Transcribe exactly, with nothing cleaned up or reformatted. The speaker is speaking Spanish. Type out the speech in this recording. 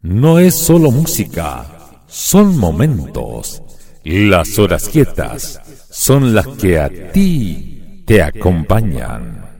No es solo música, son momentos. Las horas quietas son las que a ti te acompañan.